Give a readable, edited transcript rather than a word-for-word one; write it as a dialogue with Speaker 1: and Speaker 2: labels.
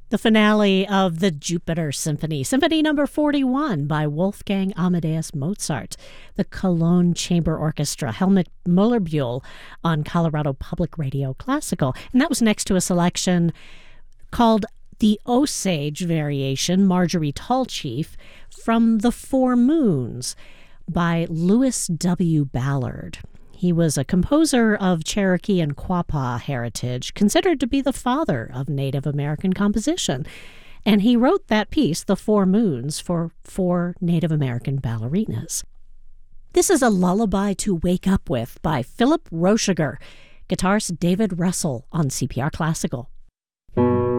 Speaker 1: The finale of the Jupiter Symphony, Symphony Number 41 by Wolfgang Amadeus Mozart, the Cologne Chamber Orchestra, Helmut Müllerbühl on Colorado Public Radio Classical. And that was next to a selection called the Osage Variation, Marjorie Tallchief, from The Four Moons by Louis W. Ballard. He was a composer of Cherokee and Quapaw heritage, considered to be the father of Native American composition. And he wrote that piece, The Four Moons, for 4 Native American ballerinas. This is a lullaby to wake up with by Philip Rochiger, guitarist David Russell on CPR Classical.